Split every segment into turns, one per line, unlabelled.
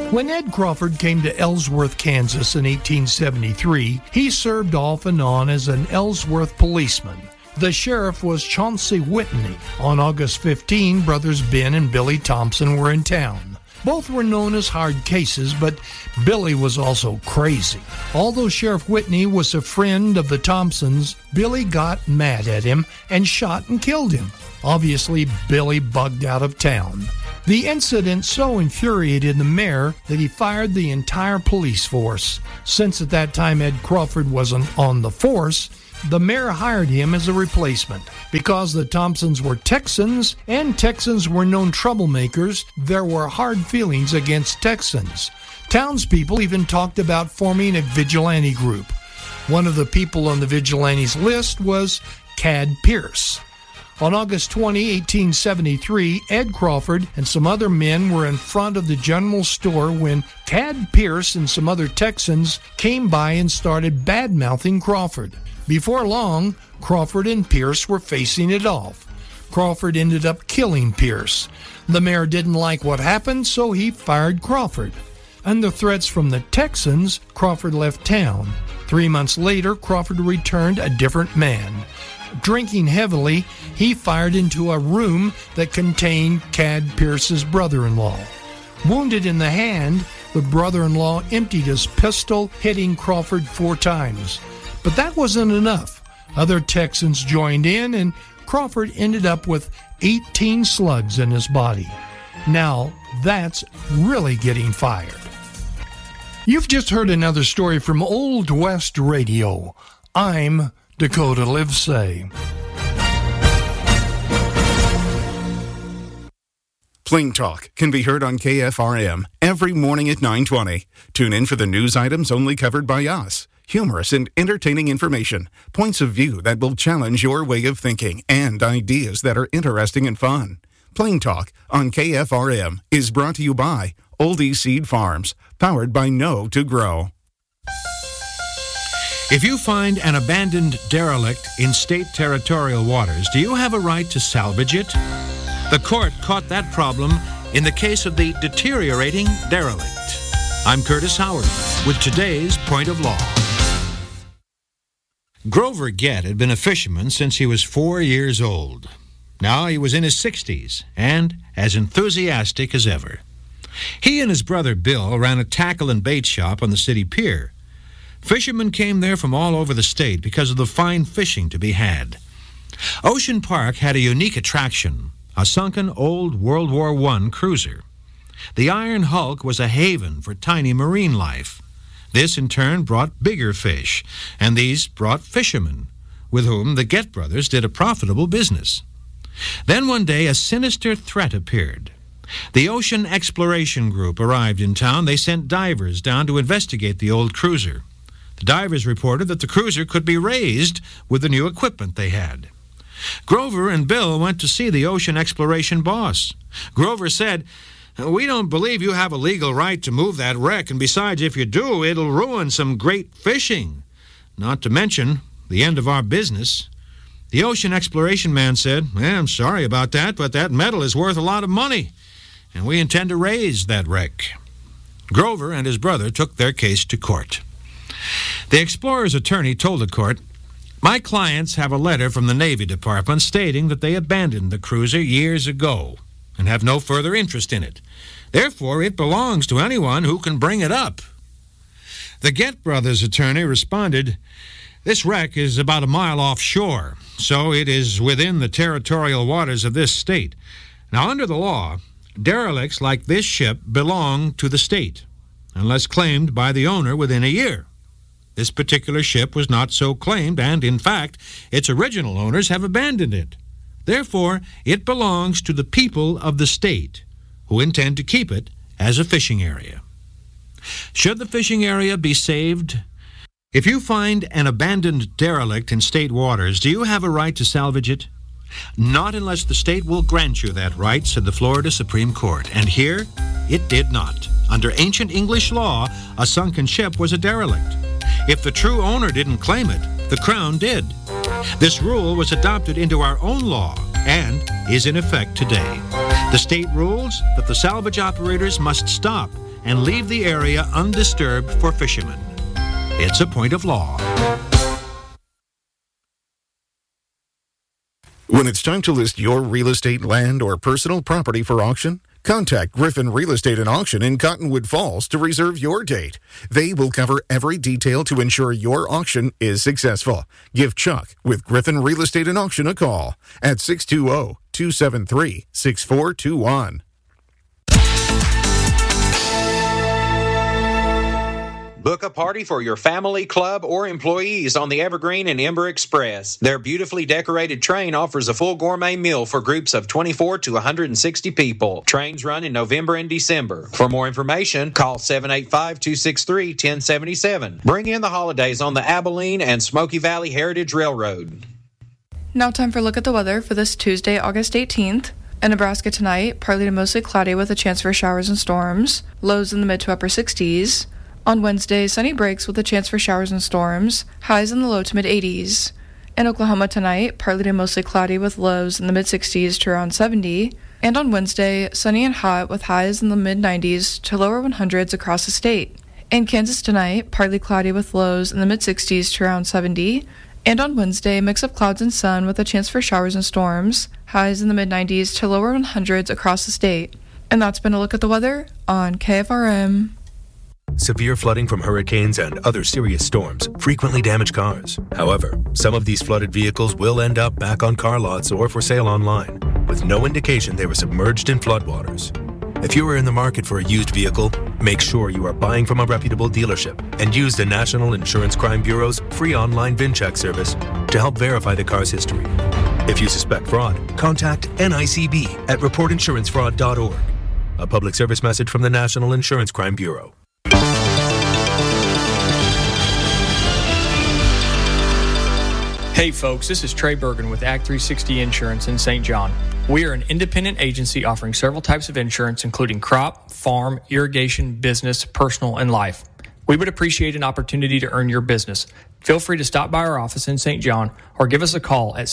When Ed Crawford came to Ellsworth, Kansas in 1873, he served off and on as an Ellsworth policeman. The sheriff was Chauncey Whitney. On August 15, brothers Ben and Billy Thompson were in town. Both were known as hard cases, but Billy was also crazy. Although Sheriff Whitney was a friend of the Thompsons, Billy got mad at him and shot and killed him. Obviously, Billy bugged out of town. The incident so infuriated the mayor that he fired the entire police force. Since at that time Ed Crawford wasn't on the force, the mayor hired him as a replacement. Because the Thompsons were Texans, and Texans were known troublemakers, there were hard feelings against Texans. Townspeople even talked about forming a vigilante group. One of the people on the vigilantes list was Cad Pierce. On August 20, 1873, Ed Crawford and some other men were in front of the general store when Cad Pierce and some other Texans came by and started bad-mouthing Crawford. Before long, Crawford and Pierce were facing it off. Crawford ended up killing Pierce. The mayor didn't like what happened, so he fired Crawford. Under threats from the Texans, Crawford left town. 3 months later, Crawford returned a different man. Drinking heavily, he fired into a room that contained Cad Pierce's brother-in-law. Wounded in the hand, the brother-in-law emptied his pistol, hitting Crawford 4 times. But that wasn't enough. Other Texans joined in, and Crawford ended up with 18 slugs in his body. Now, that's really getting fired. You've just heard another story from Old West Radio. I'm Dakota Livesay.
Plain Talk can be heard on KFRM every morning at 9:20. Tune in for the news items only covered by us. Humorous and entertaining information, points of view that will challenge your way of thinking, and ideas that are interesting and fun. Plain Talk on KFRM is brought to you by Oldie Seed Farms, powered by Know to Grow.
If you find an abandoned derelict in state territorial waters, do you have a right to salvage it? The court caught that problem in the case of the deteriorating derelict. I'm Curtis Howard with today's Point of Law. Grover Gett had been a fisherman since he was 4 years old. Now he was in his 60s and as enthusiastic as ever. He and his brother Bill ran a tackle and bait shop on the city pier. Fishermen came there from all over the state because of the fine fishing to be had. Ocean Park had a unique attraction, a sunken old World War I cruiser. The Iron Hulk was a haven for tiny marine life. This, in turn, brought bigger fish, and these brought fishermen, with whom the Gett brothers did a profitable business. Then one day, a sinister threat appeared. The Ocean Exploration Group arrived in town. They sent divers down to investigate the old cruiser. The divers reported that the cruiser could be raised with the new equipment they had. Grover and Bill went to see the Ocean Exploration boss. Grover said, "We don't believe you have a legal right to move that wreck, and besides, if you do, it'll ruin some great fishing. Not to mention the end of our business." The Ocean Exploration man said, "I'm sorry about that, but that metal is worth a lot of money, and we intend to raise that wreck." Grover and his brother took their case to court. The Explorer's attorney told the court, "My clients have a letter from the Navy Department stating that they abandoned the cruiser years ago and have no further interest in it. Therefore, it belongs to anyone who can bring it up." The Gett brothers' attorney responded, "This wreck is about a mile offshore, so it is within the territorial waters of this state. Now, under the law, derelicts like this ship belong to the state, unless claimed by the owner within a year. This particular ship was not so claimed, and, in fact, its original owners have abandoned it. Therefore, it belongs to the people of the state, who intend to keep it as a fishing area. Should the fishing area be saved? If you find an abandoned derelict in state waters, do you have a right to salvage it? Not unless the state will grant you that right, said the Florida Supreme Court. And here, it did not. Under ancient English law, a sunken ship was a derelict. If the true owner didn't claim it, the Crown did. This rule was adopted into our own law and is in effect today. The state rules that the salvage operators must stop and leave the area undisturbed for fishermen. It's a point of law.
When it's time to list your real estate, land, or personal property for auction, contact Griffin Real Estate and Auction in Cottonwood Falls to reserve your date. They will cover every detail to ensure your auction is successful. Give Chuck with Griffin Real Estate and Auction a call at 620-273-6421.
Book a party for your family, club, or employees on the Evergreen and Ember Express. Their beautifully decorated train offers a full gourmet meal for groups of 24 to 160 people. Trains run in November and December. For more information, call 785-263-1077. Bring in the holidays on the Abilene and Smoky Valley Heritage Railroad.
Now time for a look at the weather for this Tuesday, August 18th. In Nebraska tonight, partly to mostly cloudy with a chance for showers and storms. Lows in the mid to upper 60s. On Wednesday, sunny breaks with a chance for showers and storms, highs in the low to mid-80s. In Oklahoma tonight, partly to mostly cloudy with lows in the mid-60s to around 70. And on Wednesday, sunny and hot with highs in the mid-90s to lower 100s across the state. In Kansas tonight, partly cloudy with lows in the mid-60s to around 70. And on Wednesday, a mix of clouds and sun with a chance for showers and storms, highs in the mid-90s to lower 100s across the state. And that's been a look at the weather on KFRM.
Severe flooding from hurricanes and other serious storms frequently damage cars. However, some of these flooded vehicles will end up back on car lots or for sale online, with no indication they were submerged in floodwaters. If you are in the market for a used vehicle, make sure you are buying from a reputable dealership and use the National Insurance Crime Bureau's free online VIN check service to help verify the car's history. If you suspect fraud, contact NICB at reportinsurancefraud.org. A public service message from the National Insurance Crime Bureau.
Hey folks, this is Trey Bergen with Act 360 Insurance in St. John. We are an independent agency offering several types of insurance, including crop, farm, irrigation, business, personal, and life. We would appreciate an opportunity to earn your business. Feel free to stop by our office in St. John or give us a call at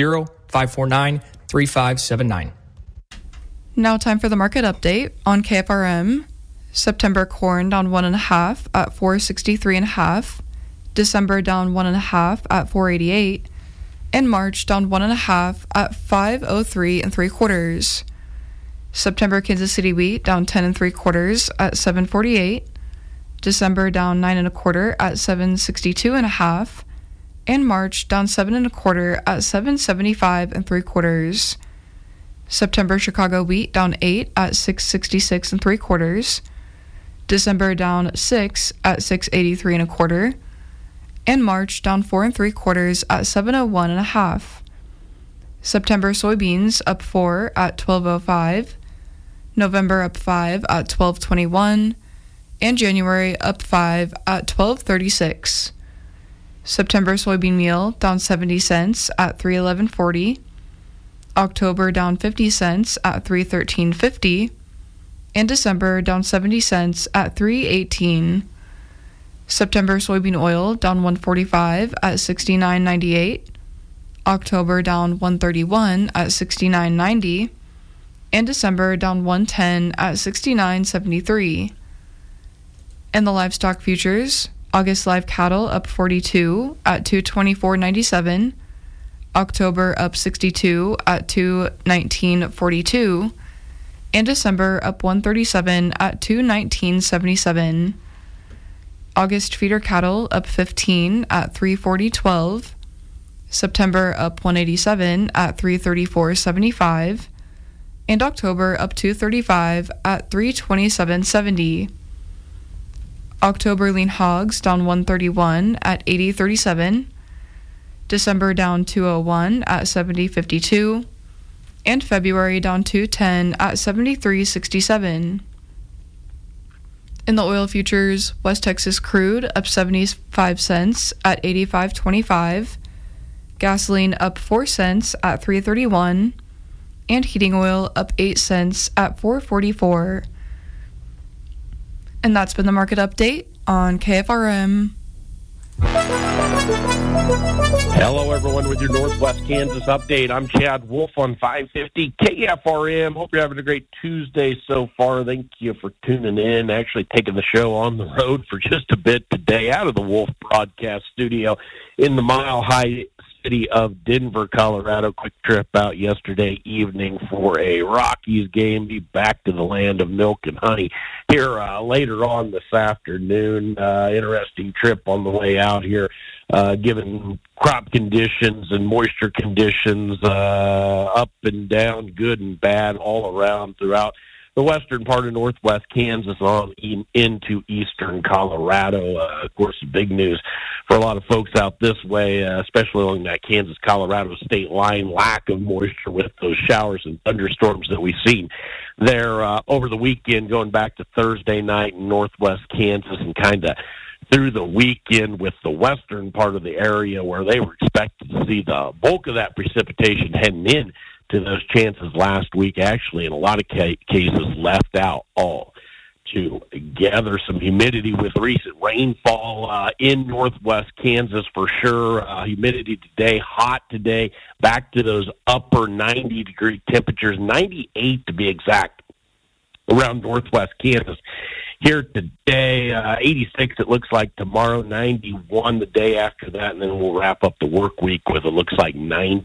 620-549-3579.
Now time for the market update on KFRM. September corn down 1.5 at $463.5. December down 1.5 at $488. And March down 1.5 at $503 3/4. September Kansas City wheat down 10 3/4 at $748. December down 9 1/4 at $762.5. And March down 7 1/4 at $775 3/4. September Chicago wheat down 8 at $666 3/4. December down 6 at $683 1/4. And March down 4 3/4 at $701.5. September soybeans up 4 at $12.05. November up 5 at $12.21. And January up 5 at $12.36. September soybean meal down 70 cents at $311.40. October down 50 cents at $313.50. And December down 70 cents at $318. September soybean oil down 145 at $69.98. October down 131 at $69.90. And December down 110 at $69.73. And the livestock futures, August live cattle up 42 at $224.97. October up 62 at $219.42. And December up 137 at $219.77. August feeder cattle up 15 at $340.12. September up 187 at $334.75. And October up 235 at $327.70. October lean hogs down 131 at $80.37. December down 201 at $70.52. And February down 210 at $73.67. In the oil futures, West Texas crude up 75 cents at $85.25. Gasoline up 4 cents at $3.31. And heating oil up 8 cents at $4.44. And that's been the market update on KFRM.
Hello, everyone, with your Northwest Kansas update. I'm Chad Wolf on 550 KFRM. Hope you're having a great Tuesday so far. Thank you for tuning in, actually taking the show on the road for just a bit today out of the Wolf Broadcast Studio in the Mile High city of Denver, Colorado. Quick trip out yesterday evening for a Rockies game. Be back to the land of milk and honey here later on this afternoon. Interesting trip on the way out here, given crop conditions and moisture conditions, up and down, good and bad, all around throughout the western part of northwest Kansas on into eastern Colorado. Of course, big news for a lot of folks out this way, especially along that Kansas-Colorado state line, lack of moisture with those showers and thunderstorms that we've seen there over the weekend, going back to Thursday night in northwest Kansas and kind of through the weekend with the western part of the area where they were expected to see the bulk of that precipitation heading in to those chances last week, actually in a lot of cases left out all together. Some humidity with recent rainfall in northwest Kansas for sure. Humidity today, hot today, back to those upper 90-degree temperatures, 98 to be exact, around northwest Kansas. Here today, 86 it looks like tomorrow, 91 the day after that, and then we'll wrap up the work week with it looks like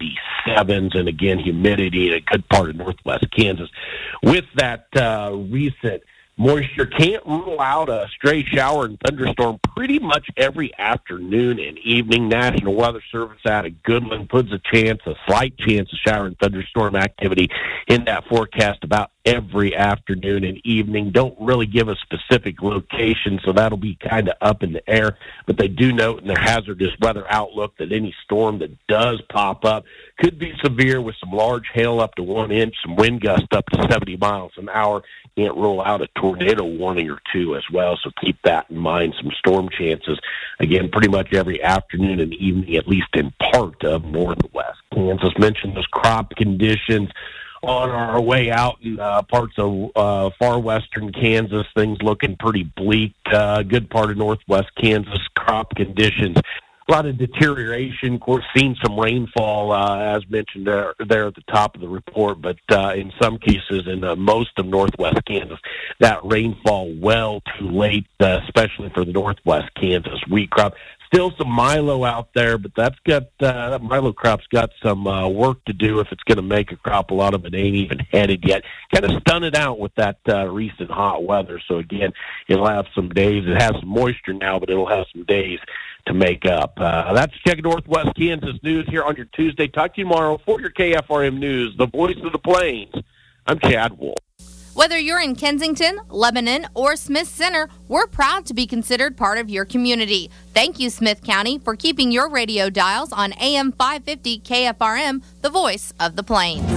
97s, and again, humidity in a good part of northwest Kansas. With that recent moisture, can't rule out a stray shower and thunderstorm pretty much every afternoon and evening. National Weather Service out of Goodland puts a slight chance of shower and thunderstorm activity in that forecast about every afternoon and evening. Don't really give a specific location, so that'll be kind of up in the air. But they do note in their hazardous weather outlook that any storm that does pop up could be severe with some large hail up to 1 inch, some wind gusts up to 70 miles an hour. Can't rule out a tornado warning or two as well, so keep that in mind. Some storm chances, again, pretty much every afternoon and evening, at least in part of northwest Kansas. Mentioned those crop conditions on our way out in parts of far western Kansas. Things looking pretty bleak. Good part of northwest Kansas, crop conditions. A lot of deterioration. Of course, seen some rainfall, as mentioned there at the top of the report, but in some cases in most of northwest Kansas, that rainfall well too late, especially for the northwest Kansas wheat crop. Still some milo out there, but that milo crop's got some work to do if it's going to make a crop. A lot of it ain't even headed yet. Kind of stunted out with that recent hot weather. So again, it'll have some days. It has some moisture now, but it'll have some days to make up. That's Check Northwest Kansas News here on your Tuesday. Talk to you tomorrow for your KFRM News, the voice of the plains. I'm Chad Wolf.
Whether you're in Kensington, Lebanon, or Smith Center, we're proud to be considered part of your community. Thank you, Smith County, for keeping your radio dials on AM 550 KFRM, the voice of the plains.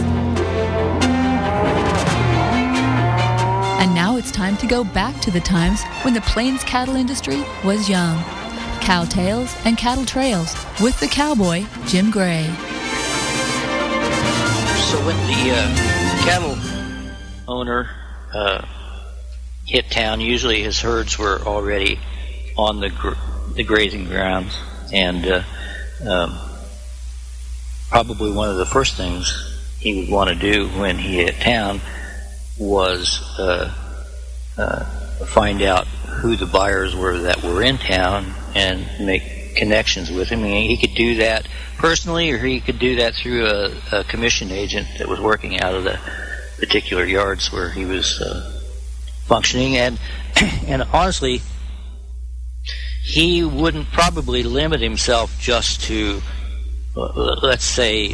And now it's time to go back to the times when the plains cattle industry was young. Cow Tales and Cattle Trails with the cowboy, Jim Gray.
So when the cattle owner hit town, usually his herds were already on the grazing grounds, and probably one of the first things he would want to do when he hit town was find out who the buyers were that were in town and make connections with him. I mean, he could do that personally, or he could do that through a commission agent that was working out of the particular yards where he was functioning. And honestly, he wouldn't probably limit himself just to let's say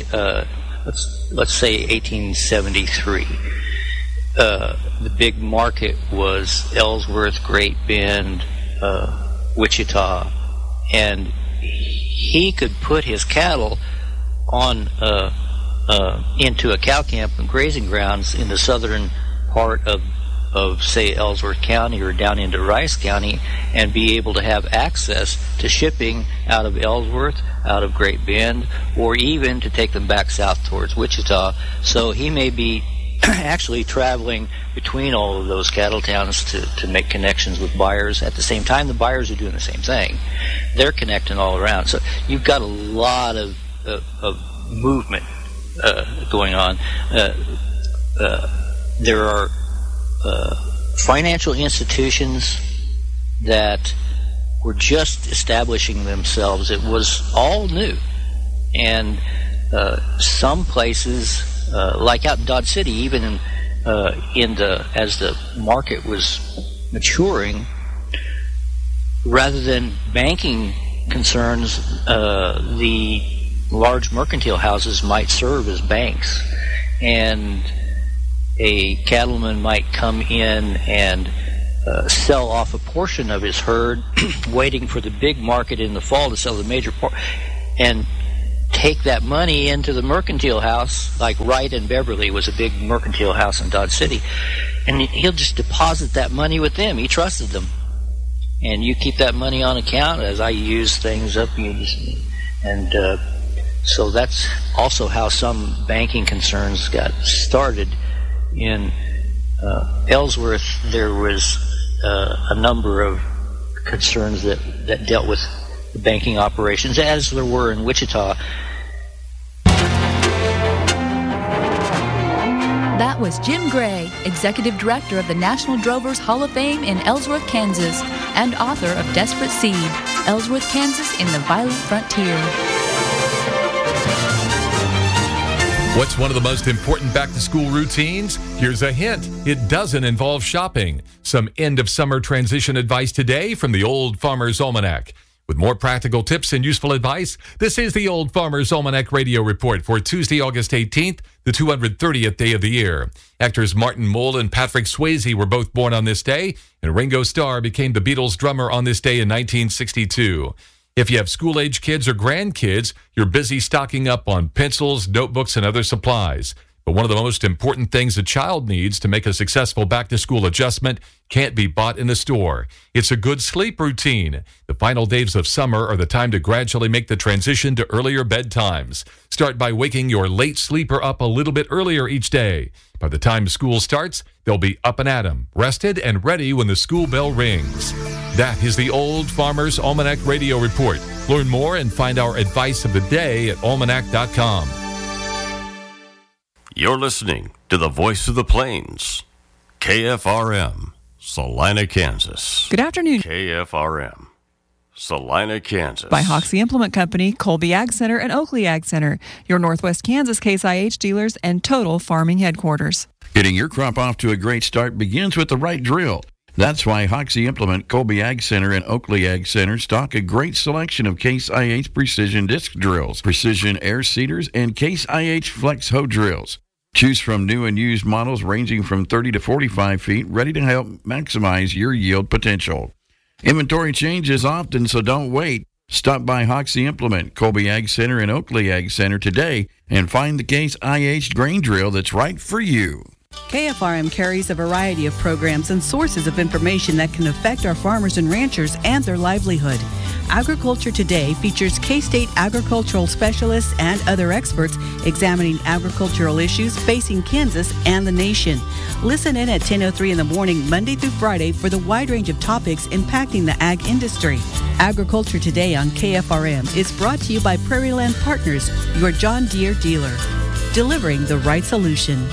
1873. The big market was Ellsworth, Great Bend, Wichita, and he could put his cattle on into a cow camp and grazing grounds in the southern part of say Ellsworth County or down into Rice County, and be able to have access to shipping out of Ellsworth, out of Great Bend, or even to take them back south towards Wichita. So he may be actually traveling between all of those cattle towns to make connections with buyers. At the same time, the buyers are doing the same thing. they're connecting all around. So you've got a lot of movement going on. There are financial institutions that were just establishing themselves. It was all new. And some places, like out in Dodge City, even as the market was maturing, rather than banking concerns, the large mercantile houses might serve as banks, and a cattleman might come in and sell off a portion of his herd, waiting for the big market in the fall to sell the major part, and take that money into the mercantile house. Like Wright and Beverly was a big mercantile house in Dodge City, and he'll just deposit that money with them. He trusted them, and you keep that money on account as I use things up. So that's also how some banking concerns got started. In Ellsworth, there was a number of concerns that dealt with the banking operations, as there were in Wichita.
That was Jim Gray, Executive Director of the National Drovers Hall of Fame in Ellsworth, Kansas, and author of Desperate Seed, Ellsworth, Kansas in the Violent Frontier.
What's one of the most important back-to-school routines? Here's a hint. It doesn't involve shopping. Some end-of-summer transition advice today from the Old Farmer's Almanac. With more practical tips and useful advice, this is the Old Farmer's Almanac Radio Report for Tuesday, August 18th, the 230th day of the year. Actors Martin Mull and Patrick Swayze were both born on this day, and Ringo Starr became the Beatles' drummer on this day in 1962. If you have school-age kids or grandkids, you're busy stocking up on pencils, notebooks, and other supplies. But one of the most important things a child needs to make a successful back-to-school adjustment can't be bought in the store. It's a good sleep routine. The final days of summer are the time to gradually make the transition to earlier bedtimes. Start by waking your late sleeper up a little bit earlier each day. By the time school starts, they'll be up and at 'em, rested and ready when the school bell rings. That is the Old Farmer's Almanac Radio Report. Learn more and find our advice of the day at almanac.com.
You're listening to the Voice of the Plains, KFRM, Salina, Kansas.
Good afternoon.
KFRM, Salina, Kansas.
By Hoxie Implement Company, Colby Ag Center, and Oakley Ag Center, your Northwest Kansas Case IH dealers and total farming headquarters.
Getting your crop off to a great start begins with the right drill. That's why Hoxie Implement, Colby Ag Center, and Oakley Ag Center stock a great selection of Case IH precision disc drills, precision air seeders, and Case IH flex hoe drills. Choose from new and used models ranging from 30 to 45 feet, ready to help maximize your yield potential. Inventory changes often, so don't wait. Stop by Hoxie Implement, Colby Ag Center, and Oakley Ag Center today and find the Case IH grain drill that's right for you.
KFRM carries a variety of programs and sources of information that can affect our farmers and ranchers and their livelihood. Agriculture Today features K-State agricultural specialists and other experts examining agricultural issues facing Kansas and the nation. Listen in at 10:03 in the morning, Monday through Friday, for the wide range of topics impacting the ag industry. Agriculture Today on KFRM is brought to you by Prairie Land Partners, your John Deere dealer, delivering the right solution.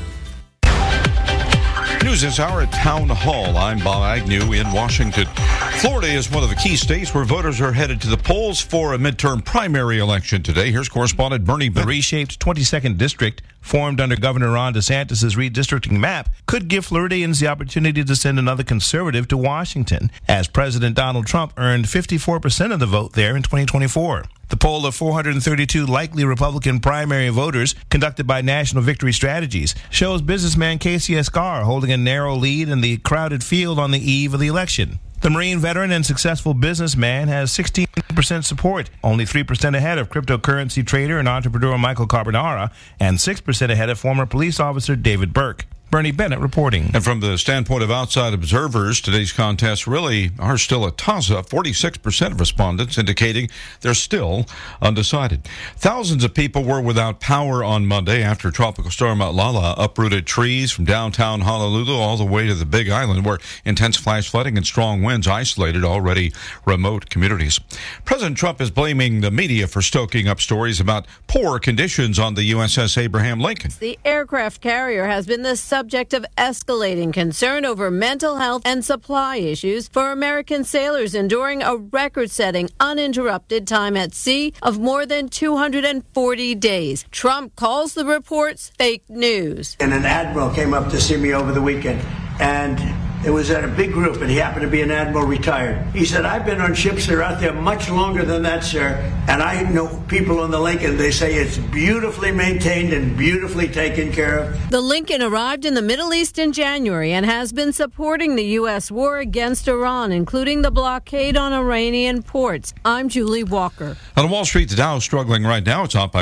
News this hour at Town Hall. I'm Bob Agnew in Washington. Florida is one of the key states where voters are headed to the polls for a midterm primary election today. Here's correspondent Bernie.
The reshaped 22nd district, formed under Governor Ron DeSantis' redistricting map, could give Floridians the opportunity to send another conservative to Washington, as President Donald Trump earned 54% of the vote there in 2024. The poll of 432 likely Republican primary voters, conducted by National Victory Strategies, shows businessman Casey Escar holding a narrow lead in the crowded field on the eve of the election. The Marine veteran and successful businessman has 16% support, only 3% ahead of cryptocurrency trader and entrepreneur Michael Carbonara, and 6% ahead of former police officer David Burke. Bernie Bennett reporting.
And from the standpoint of outside observers, today's contests really are still a toss-up. 46% of respondents indicating they're still undecided. Thousands of people were without power on Monday after Tropical Storm Lala uprooted trees from downtown Honolulu all the way to the Big Island, where intense flash flooding and strong winds isolated already remote communities. President Trump is blaming the media for stoking up stories about poor conditions on the USS Abraham Lincoln.
The aircraft carrier has been the subject of escalating concern over mental health and supply issues for American sailors enduring a record-setting uninterrupted time at sea of more than 240 days. Trump calls the reports fake news.
And an admiral came up to see me over the weekend, and it was at a big group, and he happened to be an admiral retired. He said, I've been on ships that are out there much longer than that, sir, and I know people on the Lincoln, they say it's beautifully maintained and beautifully taken care of.
The Lincoln arrived in the Middle East in January and has been supporting the U.S. war against Iran, including the blockade on Iranian ports. I'm Julie Walker.
On Wall Street, the Dow is struggling right now. It's up by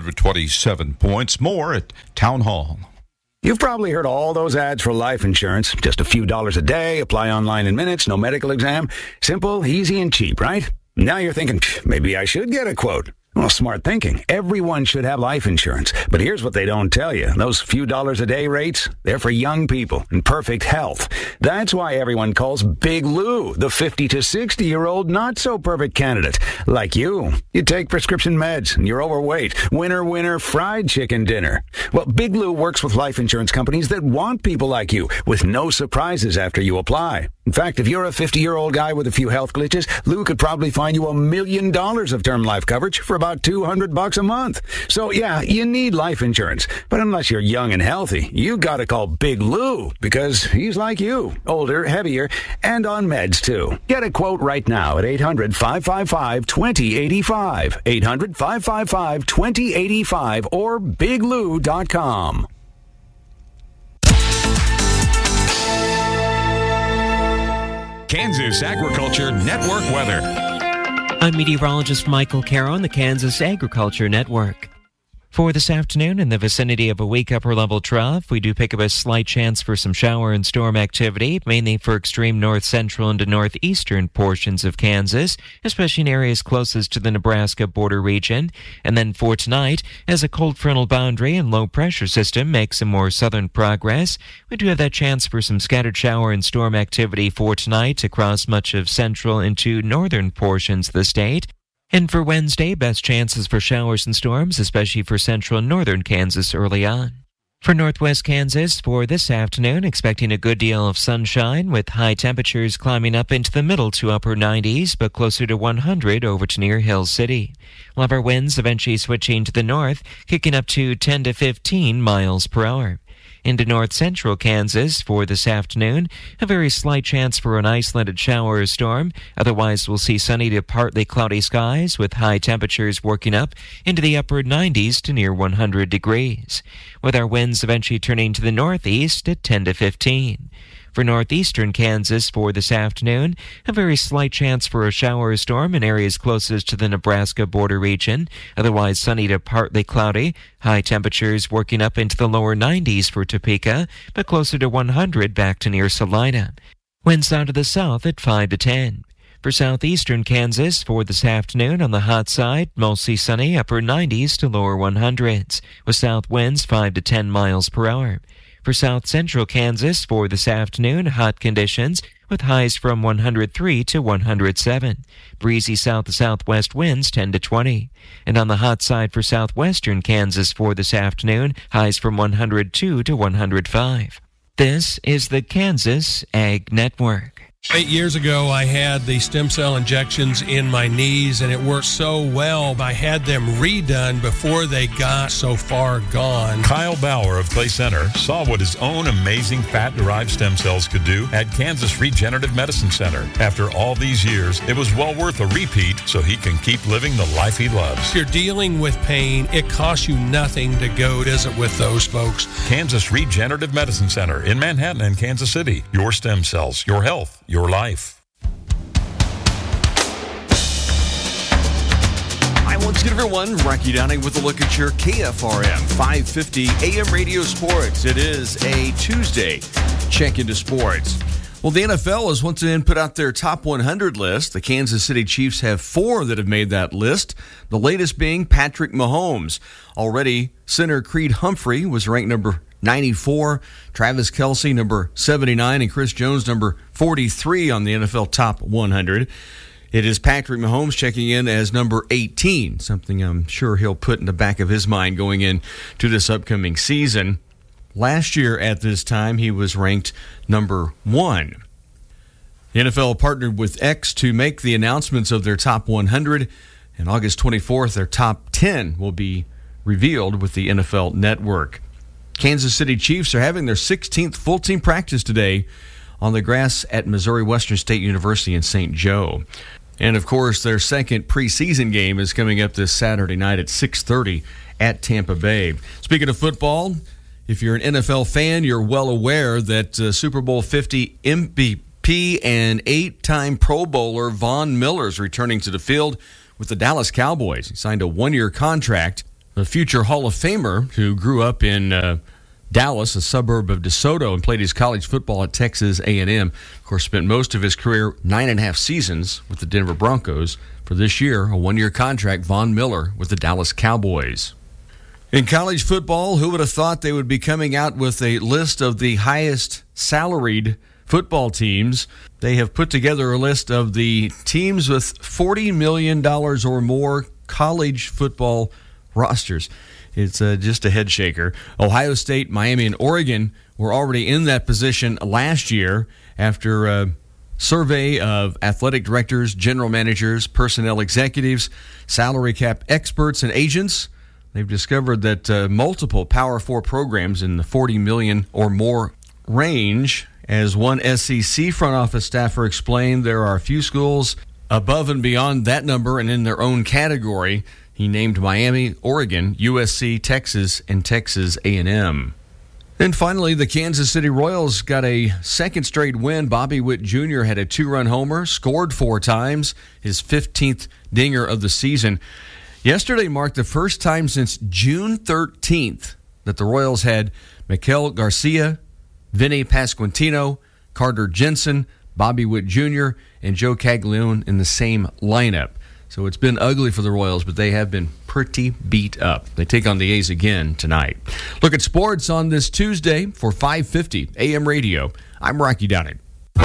127 points. More at Town Hall.
You've probably heard all those ads for life insurance. Just a few dollars a day, apply online in minutes, no medical exam. Simple, easy, and cheap, right? Now you're thinking, maybe I should get a quote. Well, smart thinking. Everyone should have life insurance. But here's what they don't tell you. Those few dollars a day rates, they're for young people in perfect health. That's why everyone calls Big Lou the 50 to 60-year-old not-so-perfect candidate. Like you. You take prescription meds and you're overweight. Winner, fried chicken dinner. Well, Big Lou works with life insurance companies that want people like you with no surprises after you apply. In fact, if you're a 50-year-old guy with a few health glitches, Lou could probably find you $1 million of term life coverage for about $200 a month. So, yeah, you need life insurance. But unless you're young and healthy, you gotta call Big Lou because he's like you. Older, heavier, and on meds, too. Get a quote right now at 800-555-2085. 800-555-2085 or biglou.com.
Kansas Agriculture Network weather.
I'm meteorologist Michael Caro on the Kansas Agriculture Network. For this afternoon, in the vicinity of a weak upper-level trough, we do pick up a slight chance for some shower and storm activity, mainly for extreme north-central and northeastern portions of Kansas, especially in areas closest to the Nebraska border region. And then for tonight, as a cold frontal boundary and low-pressure system makes some more southern progress, we do have that chance for some scattered shower and storm activity for tonight across much of central into northern portions of the state. And for Wednesday, best chances for showers and storms, especially for central and northern Kansas early on. For northwest Kansas, for this afternoon, expecting a good deal of sunshine with high temperatures climbing up into the middle to upper 90s, but closer to 100 over to near Hill City. We'll have our winds eventually switching to the north, kicking up to 10 to 15 miles per hour. Into north-central Kansas for this afternoon, a very slight chance for an isolated shower or storm. Otherwise, we'll see sunny to partly cloudy skies with high temperatures working up into the upper 90s to near 100 degrees, with our winds eventually turning to the northeast at 10 to 15. For northeastern Kansas for this afternoon, a very slight chance for a shower or storm in areas closest to the Nebraska border region. Otherwise sunny to partly cloudy. High temperatures working up into the lower 90s for Topeka, but closer to 100 back to near Salina. Winds out of the south at 5 to 10. For southeastern Kansas for this afternoon on the hot side, mostly sunny, upper 90s to lower 100s, with south winds 5 to 10 miles per hour. For south-central Kansas for this afternoon, hot conditions with highs from 103 to 107. Breezy south to southwest winds 10 to 20. And on the hot side for southwestern Kansas for this afternoon, highs from 102 to 105. This is the Kansas Ag Network.
8 years ago, I had the stem cell injections in my knees, and it worked so well. I had them redone before they got so far gone.
Kyle Bauer of Clay Center saw what his own amazing fat-derived stem cells could do at Kansas Regenerative Medicine Center. After all these years, it was well worth a repeat so he can keep living the life he loves.
If you're dealing with pain, it costs you nothing to go visit with those folks.
Kansas Regenerative Medicine Center in Manhattan and Kansas City. Your stem cells, your health, your life.
Hi, once again, everyone. Rocky Downing with a look at your KFRM 550 AM radio sports. It is a Tuesday check into sports. Well, the NFL has once again put out their top 100 list. The Kansas City Chiefs have 4 that have made that list, the latest being Patrick Mahomes. Already, center Creed Humphrey was ranked number 94, Travis Kelce number 79, and Chris Jones number 43 on the NFL top 100. It is Patrick Mahomes checking in as number 18, something I'm sure he'll put in the back of his mind going into this upcoming season. Last year at this time, he was ranked number 1. The NFL partnered with X to make the announcements of their top 100, and August 24th, their top 10 will be revealed with the NFL Network. Kansas City Chiefs are having their 16th full team practice today on the grass at Missouri Western State University in St. Joe. And, of course, their second preseason game is coming up this Saturday night at 6:30 at Tampa Bay. Speaking of football, if you're an NFL fan, you're well aware that Super Bowl 50 MVP and 8-time Pro Bowler Von Miller is returning to the field with the Dallas Cowboys. He signed a 1-year contract. The future Hall of Famer who grew up in Dallas, a suburb of DeSoto, and played his college football at Texas A&M. Of course, spent most of his career, 9.5 seasons, with the Denver Broncos. For this year, a 1-year contract, Von Miller with the Dallas Cowboys. In college football, who would have thought they would be coming out with a list of the highest salaried football teams? They have put together a list of the teams with $40 million or more college football rosters. It's just a head shaker. Ohio State, Miami, and Oregon were already in that position last year after a survey of athletic directors, general managers, personnel executives, salary cap experts, and agents. They've discovered that multiple Power 4 programs in the $40 million or more range. As one SEC front office staffer explained, there are a few schools above and beyond that number and in their own category. He named Miami, Oregon, USC, Texas, and Texas A&M. And finally, the Kansas City Royals got a second straight win. Bobby Witt Jr. had a 2-run homer, scored 4 times, his 15th dinger of the season. Yesterday marked the first time since June 13th that the Royals had Miguel Garcia, Vinny Pasquantino, Carter Jensen, Bobby Witt Jr., and Joe Caglione in the same lineup. So it's been ugly for the Royals, but they have been pretty beat up. They take on the A's again tonight. Look at sports on this Tuesday for 550 AM radio. I'm Rocky Downing.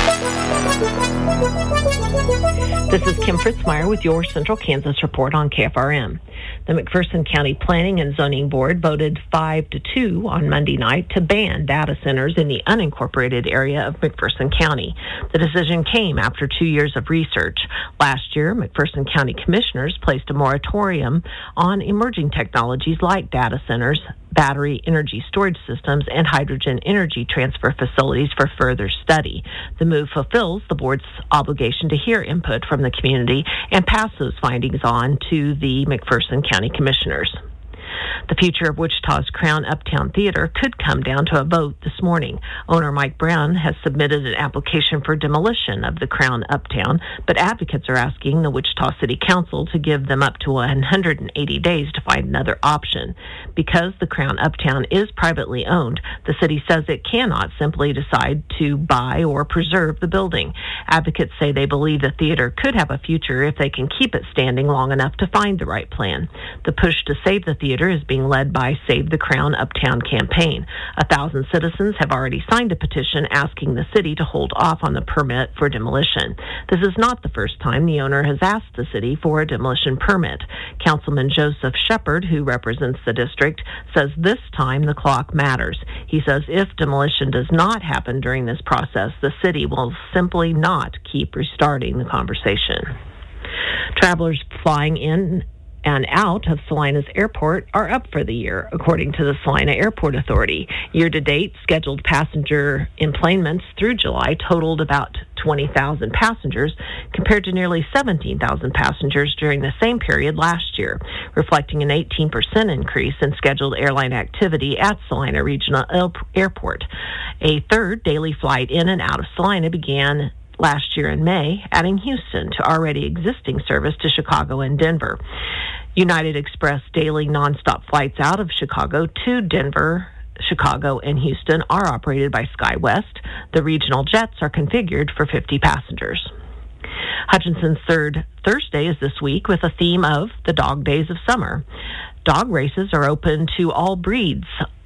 This is Kim Fritzmeyer with your Central Kansas report on KFRM. The McPherson County Planning and Zoning Board voted 5-2 on Monday night to ban data centers in the unincorporated area of McPherson County. The decision came after 2 years of research. Last year, McPherson County commissioners placed a moratorium on emerging technologies like data centers, battery energy storage systems, and hydrogen energy transfer facilities for further study. The move fulfills the board's obligation to hear input from the community and pass those findings on to the McPherson County commissioners. The future of Wichita's Crown Uptown Theater could come down to a vote this morning. Owner Mike Brown has submitted an application for demolition of the Crown Uptown, but advocates are asking the Wichita City Council to give them up to 180 days to find another option. Because the Crown Uptown is privately owned, the city says it cannot simply decide to buy or preserve the building. Advocates say they believe the theater could have a future if they can keep it standing long enough to find the right plan. The push to save the theater is being led by Save the Crown Uptown campaign. 1,000 citizens have already signed a petition asking the city to hold off on the permit for demolition. This is not the first time the owner has asked the city for a demolition permit. Councilman Joseph Shepard, who represents the district, says this time the clock matters. He says if demolition does not happen during this process, the city will simply not keep restarting the conversation. Travelers flying in and out of Salinas Airport are up for the year, according to the Salina Airport Authority. Year-to-date, scheduled passenger enplanements through July totaled about 20,000 passengers, compared to nearly 17,000 passengers during the same period last year, reflecting an 18% increase in scheduled airline activity at Salina Regional Airport. A third daily flight in and out of Salina began last year in May, adding Houston to already existing service to Chicago and Denver. United Express daily nonstop flights out of Chicago to Denver, Chicago, and Houston are operated by SkyWest. The regional jets are configured for 50 passengers. Hutchinson's third Thursday is this week with a theme of the dog days of summer. Dog races are open to all breeds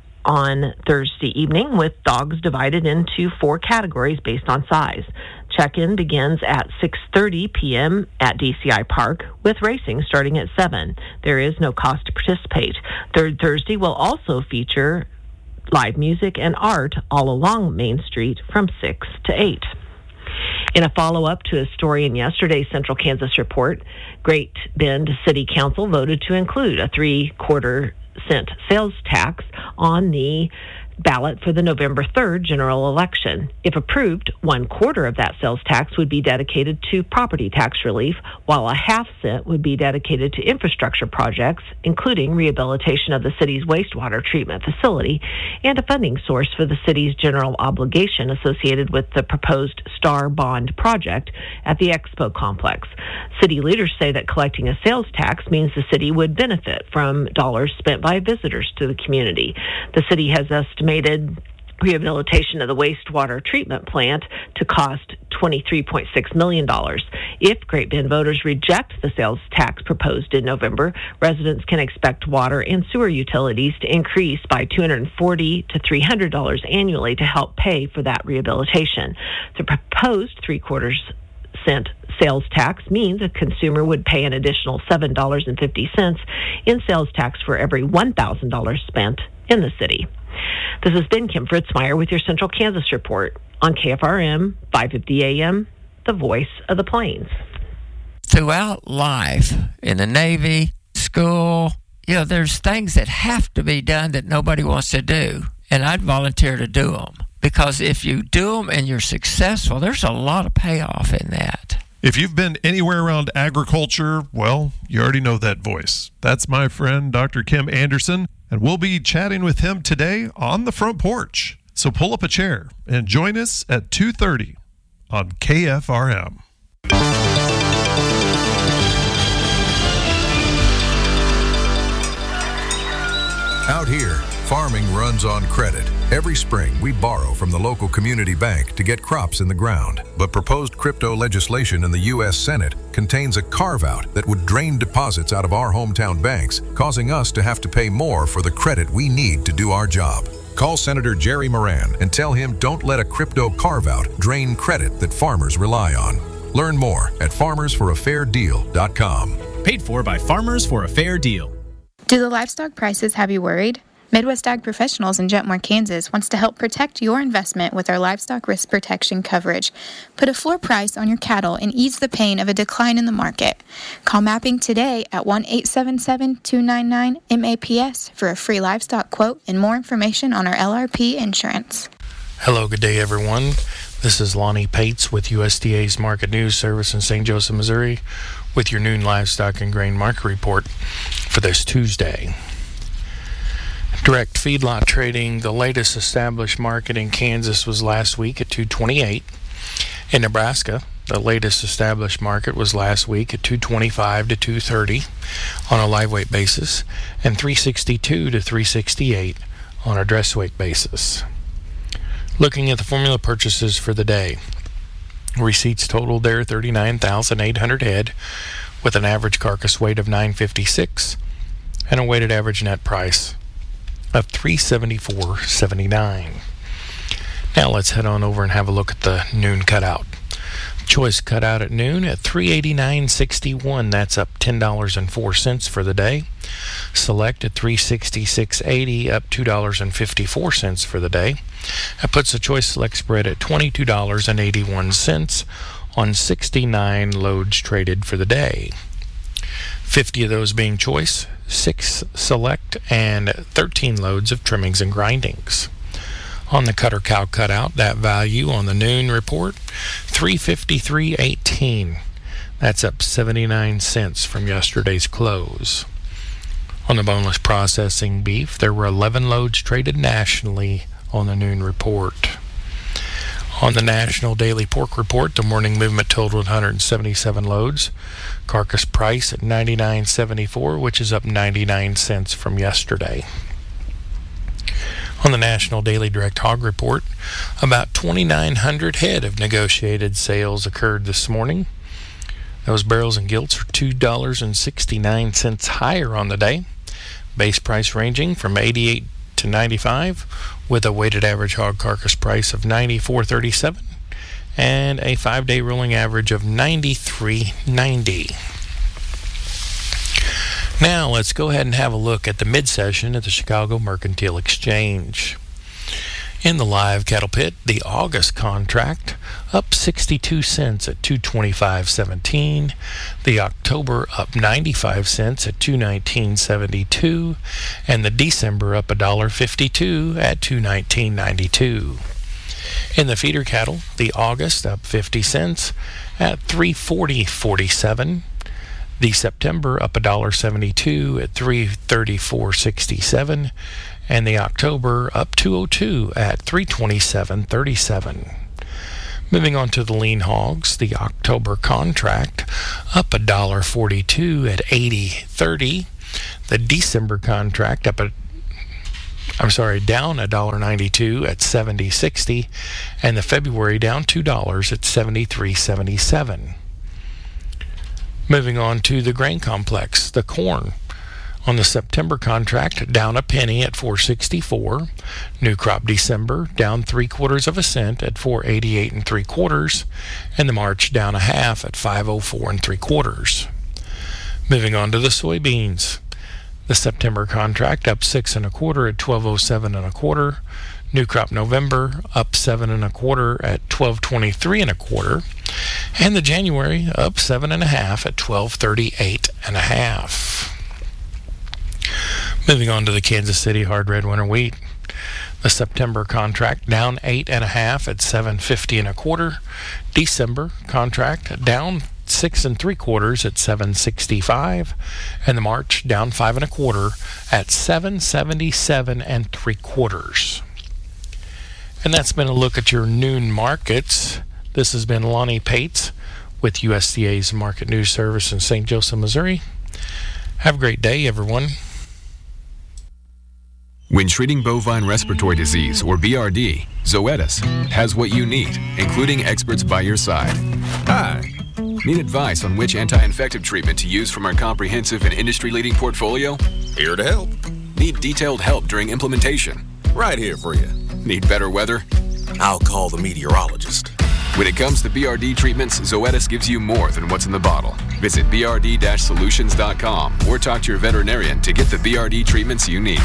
on Thursday evening, with dogs divided into 4 categories based on size. Check-in begins at 6:30 p.m. at DCI Park, with racing starting at 7. There is no cost to participate. Third Thursday will also feature live music and art all along Main Street from 6 to 8. In a follow-up to a story in yesterday's Central Kansas Report, Great Bend City Council voted to include a 3/4 cent sales tax on the ballot for the November 3rd general election. If approved, 1/4 of that sales tax would be dedicated to property tax relief, while a 1/2 cent would be dedicated to infrastructure projects, including rehabilitation of the city's wastewater treatment facility and a funding source for the city's general obligation associated with the proposed Star Bond project at the Expo Complex. City leaders say that collecting a sales tax means the city would benefit from dollars spent by visitors to the community. The city has estimated rehabilitation of the wastewater treatment plant to cost $23.6 million. If Great Bend voters reject the sales tax proposed in November, residents can expect water and sewer utilities to increase by $240 to $300 annually to help pay for that rehabilitation. The proposed 3/4 cent sales tax means a consumer would pay an additional $7.50 in sales tax for every $1,000 spent in the city. This has been Kim Fritzmeyer with your Central Kansas Report on KFRM 550 AM, the voice of the Plains.
Throughout life, in the Navy, school, there's things that have to be done that nobody wants to do, and I'd volunteer to do them. Because if you do them and you're successful, there's a lot of payoff in that.
If you've been anywhere around agriculture, well, you already know that voice. That's my friend, Dr. Kim Anderson, and we'll be chatting with him today on the front porch. So pull up a chair and join us at 2:30 on KFRM.
Out here, farming runs on credit. Every spring, we borrow from the local community bank to get crops in the ground. But proposed crypto legislation in the U.S. Senate contains a carve-out that would drain deposits out of our hometown banks, causing us to have to pay more for the credit we need to do our job. Call Senator Jerry Moran and tell him don't let a crypto carve-out drain credit that farmers rely on. Learn more at farmersforafairdeal.com.
Paid for by Farmers for a Fair Deal.
Do the livestock prices have you worried? Midwest Ag Professionals in Jetmore, Kansas wants to help protect your investment with our livestock risk protection coverage. Put a floor price on your cattle and ease the pain of a decline in the market. Call Mapping today at 1-877-299-MAPS for a free livestock quote and more information on our LRP insurance.
Hello, good day, everyone. This is Lonnie Pates with USDA's Market News Service in St. Joseph, Missouri, with your noon livestock and grain market report for this Tuesday. Direct feedlot trading, the latest established market in Kansas was last week at 228. In Nebraska, the latest established market was last week at 225 to 230 on a live weight basis and 362 to 368 on a dress weight basis. Looking at the formula purchases for the day, receipts totaled there 39,800 head with an average carcass weight of 956 and a weighted average net price of $374.79. Now let's head on over and have a look at the noon cutout. Choice cutout at noon at $389.61. That's up $10.04 for the day. Select at $366.80, up $2.54 for the day. That puts the choice select spread at $22.81 on 69 loads traded for the day. 50 of those being choice, 6 select, and 13 loads of trimmings and grindings. On the cutter cow cutout, that value on the noon report, $353.18. That's up 79 cents from yesterday's close. On the boneless processing beef, there were 11 loads traded nationally on the noon report. On the National Daily Pork Report, the morning movement totaled 177 loads. Carcass price at $99.74, which is up 99 cents from yesterday. On the National Daily Direct Hog Report, about 2,900 head of negotiated sales occurred this morning. Those barrels and gilts are $2.69 higher on the day. Base price ranging from $88 to $95, with a weighted average hog carcass price of $94.37 and a 5-day rolling average of $93.90. Now let's go ahead and have a look at the mid-session at the Chicago Mercantile Exchange. In the live cattle pit, the August contract up 62 cents at $225.17. The October up 95 cents at $219.72. And the December up $1.52 at $219.92. In the feeder cattle, the August up 50 cents at $340.47. The September up $1.72 at $334.67. And the October up 202 at $327.37. Moving on to the lean hogs, the October contract up $1.42 at $80.30. The December contract down $1.92 at $70.60, and the February down $2 at $73.77. Moving on to the grain complex, the corn. On the September contract, down a penny at $4.64. New crop December down 3/4 cent at $4.88 3/4, and the March down a half at $5.04 3/4. Moving on to the soybeans. The September contract up 6 1/4 at $12.07 1/4. New crop November up 7 1/4 at $12.23 1/4, and the January up 7 1/2 at $12.38 1/2. Moving on to the Kansas City hard red winter wheat. The September contract down 8 1/2 at $7.50 1/4. December contract down 6 3/4 at $7.65, and the March down 5 1/4 at $7.77 3/4. And that's been a look at your noon markets. This has been Lonnie Pates with USDA's Market News Service in St. Joseph, Missouri. Have a great day, everyone.
When treating bovine respiratory disease, or BRD, Zoetis has what you need, including experts by your side. Hi. Need advice on which anti-infective treatment to use from our comprehensive and industry-leading portfolio? Here to help. Need detailed help during implementation? Right here for you. Need better weather? I'll call the meteorologist. When it comes to BRD treatments, Zoetis gives you more than what's in the bottle. Visit brd-solutions.com or talk to your veterinarian to get the BRD treatments you need.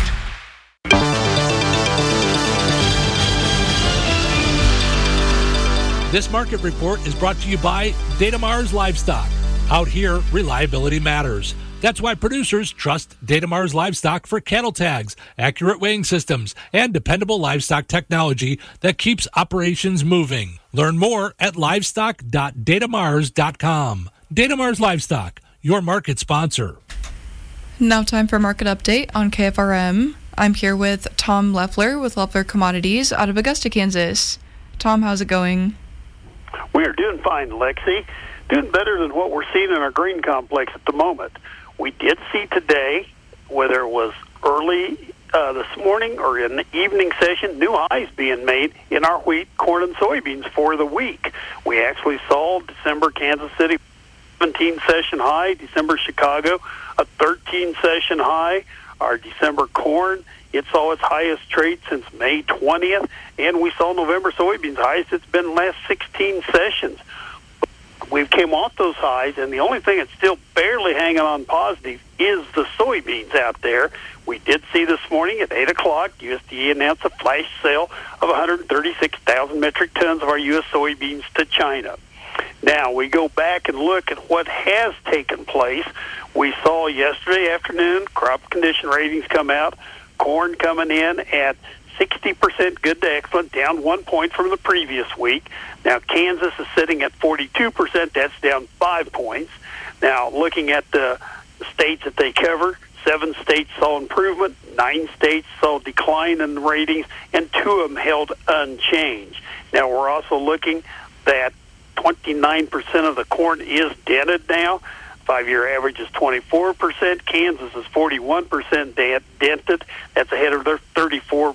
This market report is brought to you by Datamars Livestock. Out here, reliability matters. That's why producers trust Datamars Livestock for cattle tags, accurate weighing systems, and dependable livestock technology that keeps operations moving. Learn more at livestock.datamars.com. Datamars Livestock, your market sponsor.
Now time for market update on KFRM. I'm here with Tom Leffler with Leffler Commodities out of Augusta, Kansas. Tom, how's it going?
We are doing fine, Lexi. Doing better than what we're seeing in our grain complex at the moment. We did see today, whether it was early this morning or in the evening session, new highs being made in our wheat, corn, and soybeans for the week. We actually saw December Kansas City 17 session high, December Chicago a 13 session high. Our December corn, it saw its highest trade since May 20th, and we saw November soybeans highest it's been in the last 16 sessions. We've came off those highs, and the only thing that's still barely hanging on positive is the soybeans out there. We did see this morning at 8 o'clock, USDA announced a flash sale of 136,000 metric tons of our U.S. soybeans to China. Now, we go back and look at what has taken place. We saw yesterday afternoon crop condition ratings come out, corn coming in at 60% good to excellent, down 1 point from the previous week. Now, Kansas is sitting at 42%. That's down 5 points. Now, looking at the states that they cover, 7 states saw improvement, 9 states saw decline in the ratings, and 2 of them held unchanged. Now, we're also looking that 29% of the corn is dented now. 5-year average is 24%. Kansas is 41% dented. That's ahead of their 34%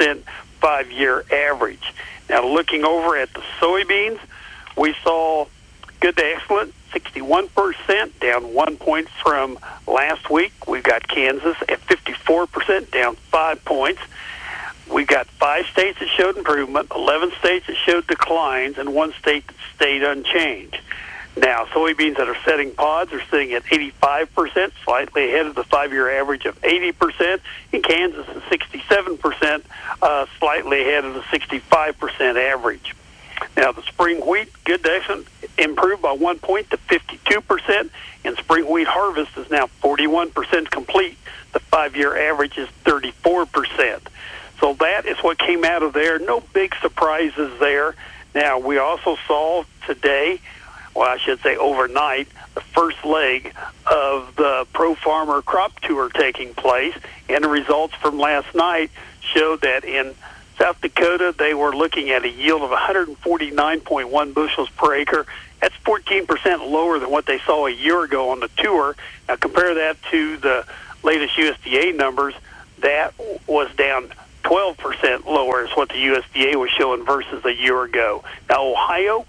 5-year average. Now, looking over at the soybeans, we saw good to excellent, 61%, down 1 point from last week. We've got Kansas at 54%, down 5 points. We've got 5 states that showed improvement, 11 states that showed declines, and 1 state that stayed unchanged. Now, soybeans that are setting pods are sitting at 85%, slightly ahead of the 5-year average of 80%. In Kansas, is 67%, slightly ahead of the 65% average. Now, the spring wheat, good to excellent, improved by 1 point to 52%, and spring wheat harvest is now 41% complete. The 5-year average is 34%. So that is what came out of there. No big surprises there. Now, we also saw today, well, I should say overnight, the first leg of the Pro Farmer Crop Tour taking place, and the results from last night showed that in South Dakota, they were looking at a yield of 149.1 bushels per acre. That's 14% lower than what they saw a year ago on the tour. Now, compare that to the latest USDA numbers. That was down 12% lower is what the USDA was showing versus a year ago. Now, Ohio,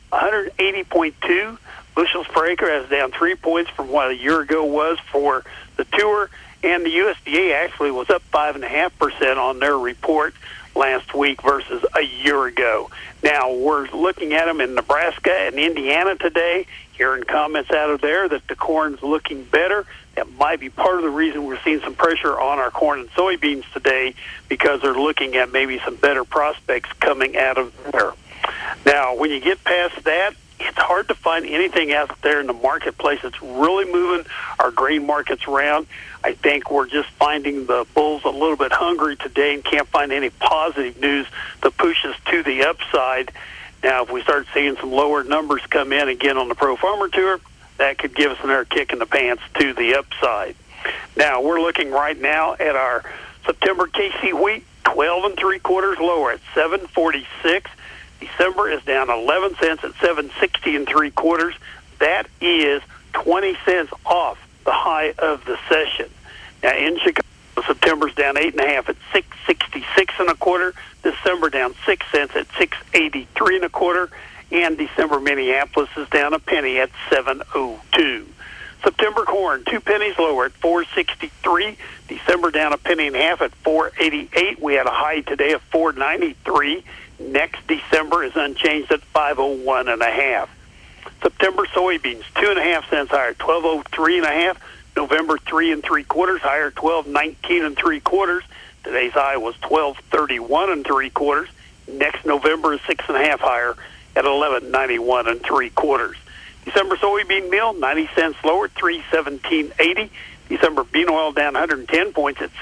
180.2 bushels per acre. That's down 3 points from what a year ago was for the tour. And the USDA actually was up 5.5% on their report last week versus a year ago. Now, we're looking at them in Nebraska and Indiana today, hearing comments out of there that the corn's looking better. That might be part of the reason we're seeing some pressure on our corn and soybeans today, because they're looking at maybe some better prospects coming out of there. Now, when you get past that, it's hard to find anything out there in the marketplace that's really moving our grain markets around. I think we're just finding the bulls a little bit hungry today and can't find any positive news that pushes to the upside. Now, if we start seeing some lower numbers come in again on the Pro Farmer Tour, that could give us another kick in the pants to the upside. Now, we're looking right now at our September KC wheat, 12 3/4 lower at 7.46. December is down 11 cents at 7.60 3/4. That is 20 cents off the high of the session. Now, in Chicago, September's down 8.5 at 6.66 1/4. December down 6 cents at 6.83 1/4. And December Minneapolis is down a penny at 7.02. September corn, 2 pennies lower at 4.63. December down a penny and a half at 4.88. We had a high today of 4.93. Next December is unchanged at 5.01 1/2. September soybeans, 2.5 cents higher, 12.03 1/2. November 3 3/4 higher, 12.19 3/4. Today's high was 12.31 3/4. Next November is 6.5 higher at 11.91 3/4. December soybean meal, 90 cents lower, 3.1780. December bean oil down 110 points at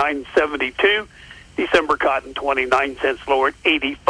69.72. December cotton, 29 cents lower at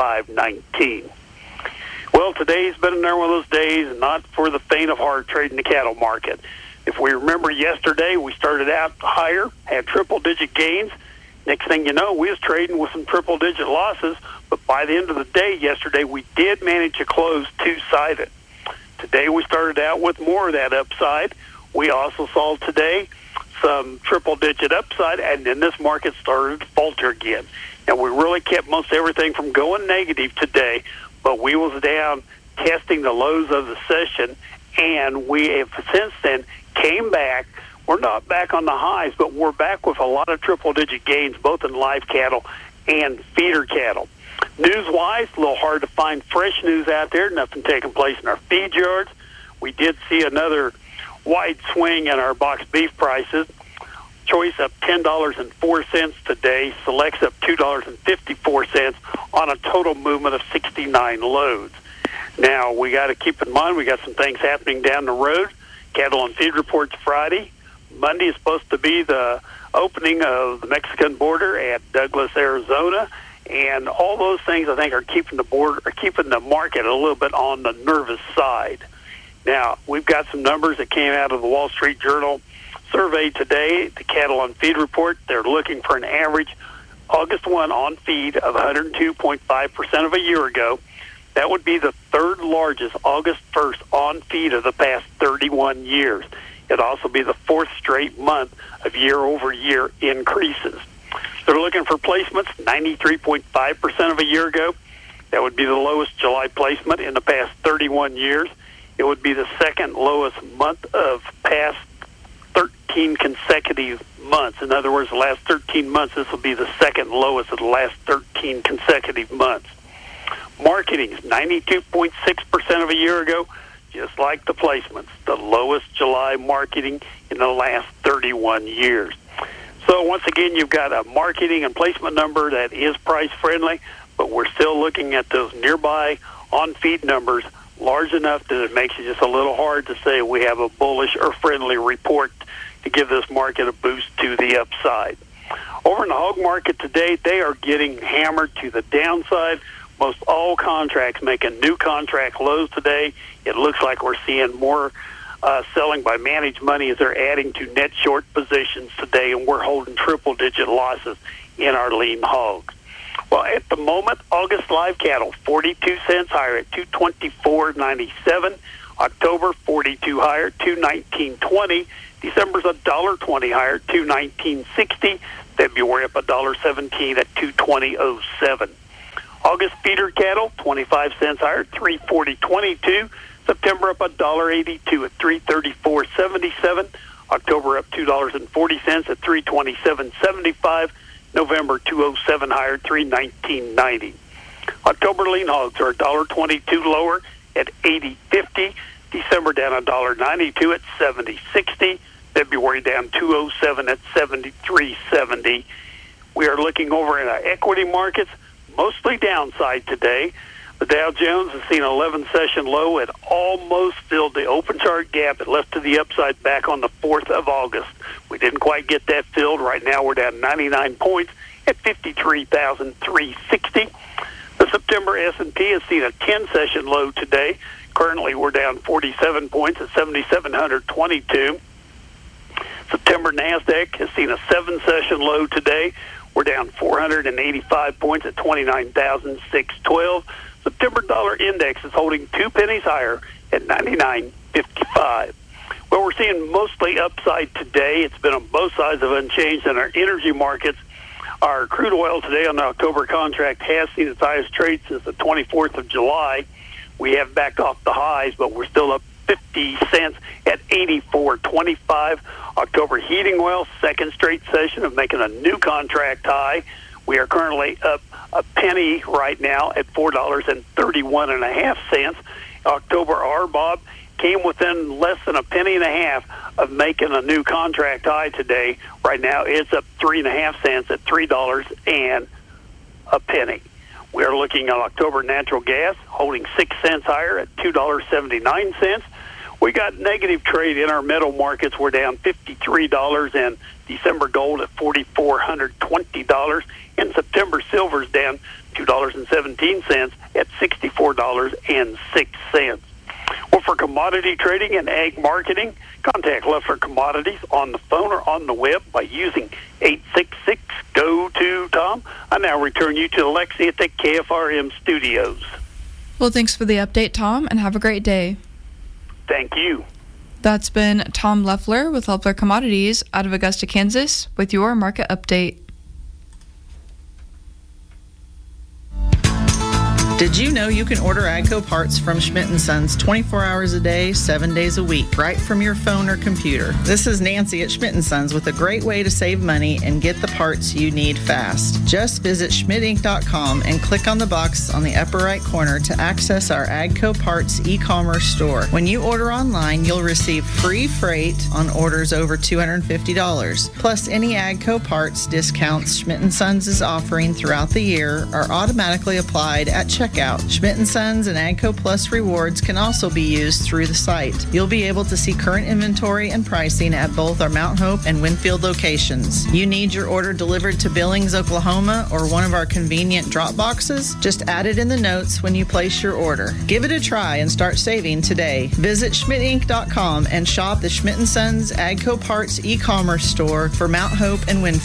85.19. Well, today's been another one of those days, not for the faint of heart, trading the cattle market. If we remember yesterday, we started out higher, had triple-digit gains. Next thing you know, we was trading with some triple-digit losses, but by the end of the day yesterday, we did manage to close two-sided. Today, we started out with more of that upside. We also saw today some triple-digit upside, and then this market started to falter again. And we really kept most everything from going negative today, but we was down testing the lows of the session, and we have since then came back. We're not back on the highs, but we're back with a lot of triple-digit gains, both in live cattle and feeder cattle. News-wise, a little hard to find fresh news out there. Nothing taking place in our feed yards. We did see another wide swing in our box beef prices. Choice up $10.04 today. Select's up $2.54 on a total movement of 69 loads. Now, we got to keep in mind we got some things happening down the road. Cattle and feed reports Friday. Monday is supposed to be the opening of the Mexican border at Douglas, Arizona, and all those things I think are keeping the market a little bit on the nervous side. Now, we've got some numbers that came out of the Wall Street Journal survey today, the Cattle on Feed report, they're looking for an average August 1 on feed of 102.5% of a year ago. That would be the third largest August 1st on feed of the past 31 years. It'd also be the fourth straight month of year-over-year increases. They're looking for placements 93.5% of a year ago. That would be the lowest July placement in the past 31 years. It would be the second lowest month of past 13 consecutive months. In other words, the last 13 months, this will be the second lowest of the last 13 consecutive months. Marketing is 92.6% of a year ago, just like the placements, the lowest July marketing in the last 31 years. So once again, you've got a marketing and placement number that is price friendly, but we're still looking at those nearby on-feed numbers large enough that it makes it just a little hard to say we have a bullish or friendly report to give this market a boost to the upside. Over in the hog market today, they are getting hammered to the downside. Most all contracts making new contract lows today. It looks like we're seeing more selling by managed money as they're adding to net short positions today, and we're holding triple-digit losses in our lean hogs. Well, at the moment, August live cattle, 42 cents higher at $224.97. October, 42 higher, $219.20. December's $1.20 higher, $219.60. February up $1.17 at $220.07. August feeder cattle, 25 cents higher, $340.22. September up $1.82 at $334.77. October up $2.40 at $327.75. November $207 higher, $319.90. October lean hogs are $1.22 lower at $80.50. December down $1.92 at $70.60. February down $207 at $73.70. We are looking over in our equity markets, mostly downside today. The Dow Jones has seen an 11-session low and almost filled the open chart gap that left to the upside back on the 4th of August. We didn't quite get that filled. Right now we're down 99 points at 53,360. The September S&P has seen a 10-session low today. Currently we're down 47 points at 7,722. September NASDAQ has seen a 7-session low today. We're down 485 points at 29,612. September dollar index is holding 2 pennies higher at 99.55. Well, we're seeing mostly upside today. It's been on both sides of unchanged in our energy markets. Our crude oil today on the October contract has seen its highest trade since the 24th of July. We have backed off the highs, but we're still up 50 cents at 84.25. October heating oil, second straight session of making a new contract high. We are currently up a penny right now at $4.31.5. October RBOB came within less than a penny and a half of making a new contract high today. Right now it's up 3.5 cents at $3 and a penny. We are looking at October natural gas holding 6 cents higher at $2.79. We got negative trade in our metal markets. We're down $53, and December gold at $4,420. In September, silver's down $2.17 at $64.06. Well, for commodity trading and ag marketing, contact Leffler Commodities on the phone or on the web by using 866-GO-TO-TOM. I now return you to Alexi at the KFRM studios.
Well, thanks for the update, Tom, and have a great day.
Thank you.
That's been Tom Leffler with Leffler Commodities out of Augusta, Kansas, with your market update.
Did you know you can order AGCO parts from Schmidt & Sons 24 hours a day, 7 days a week, right from your phone or computer? This is Nancy at Schmidt & Sons with a great way to save money and get the parts you need fast. Just visit schmidtinc.com and click on the box on the upper right corner to access our AGCO parts e-commerce store. When you order online, you'll receive free freight on orders over $250. Plus, any AGCO parts discounts Schmidt & Sons is offering throughout the year are automatically applied at checkout checkout. Schmidt & Sons and AGCO Plus rewards can also be used through the site. You'll be able to see current inventory and pricing at both our Mount Hope and Winfield locations. You need your order delivered to Billings, Oklahoma, or one of our convenient drop boxes? Just add it in the notes when you place your order. Give it a try and start saving today. Visit schmidtinc.com and shop the Schmidt & Sons AGCO Parts e-commerce store for Mount Hope and Winfield.